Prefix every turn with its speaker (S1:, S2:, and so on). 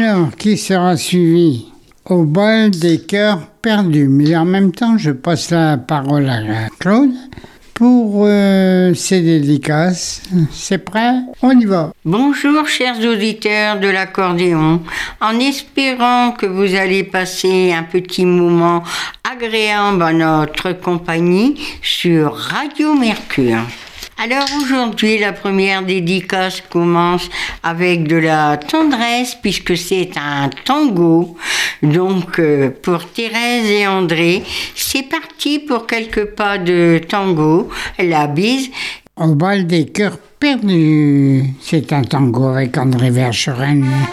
S1: Alors, qui sera suivi au bal des cœurs perdus? Mais en même temps, je passe la parole à Claude pour ses dédicaces. C'est prêt? On y va.
S2: Bonjour chers auditeurs de l'accordéon, en espérant que vous allez passer un petit moment agréable en notre compagnie sur Radio Mercure. Alors aujourd'hui, la première dédicace commence avec de la tendresse puisque c'est un tango. Donc pour Thérèse et André, c'est parti pour quelques pas de tango. La bise.
S1: Au bal des cœurs perdus, c'est un tango avec André Verschuren.